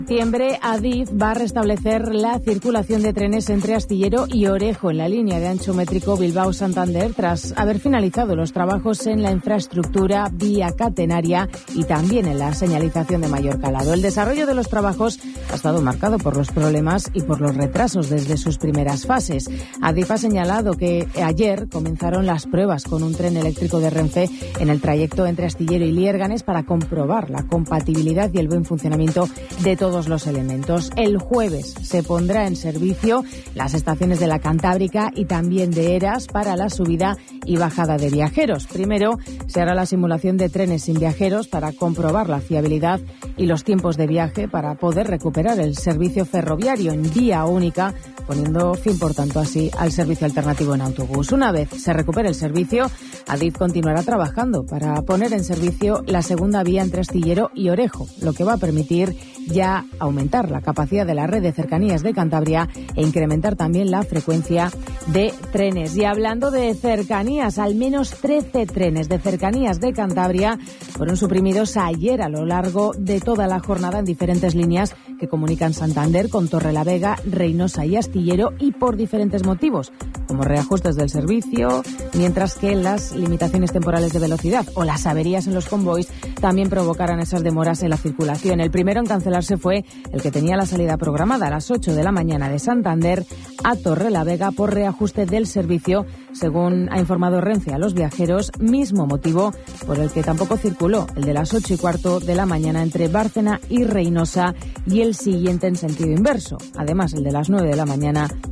septiembre, Adif va a restablecer la circulación de trenes entre Astillero y Orejo en la línea de ancho métrico Bilbao-Santander tras haber finalizado los trabajos en la infraestructura vía catenaria y también en la señalización de mayor calado. El desarrollo de los trabajos ha estado marcado por los problemas y por los retrasos desde sus primeras fases. Adif ha señalado que ayer comenzaron las pruebas con un tren eléctrico de Renfe en el trayecto entre Astillero y Liérganes para comprobar la compatibilidad y el buen funcionamiento de todos los elementos. El jueves se pondrá en servicio las estaciones de la Cantábrica y también de Eras para la subida y bajada de viajeros. Primero se hará la simulación de trenes sin viajeros para comprobar la fiabilidad y los tiempos de viaje para poder recuperar el servicio ferroviario en vía única, poniendo fin, por tanto, así al servicio alternativo en autobús. Una vez se recupere el servicio, Adif continuará trabajando para poner en servicio la segunda vía entre Astillero y Orejo, lo que va a permitir ya aumentar la capacidad de la red de cercanías de Cantabria e incrementar también la frecuencia de trenes. Y hablando de cercanías, al menos 13 trenes de cercanías de Cantabria fueron suprimidos ayer a lo largo de toda la jornada en diferentes líneas que comunican Santander con Torrelavega, Reinosa y Astillero, y por diferentes motivos, como reajustes del servicio, mientras que las limitaciones temporales de velocidad o las averías en los convoys también provocaran esas demoras en la circulación. El primero en cancelarse fue el que tenía la salida programada a las 8 de la mañana de Santander a Torrelavega por reajuste del servicio, según ha informado Renfe a los viajeros, mismo motivo por el que tampoco circuló el de las 8:15 de la mañana entre Bárcena y Reinosa y el siguiente en sentido inverso. Además, el de las 9 de la mañana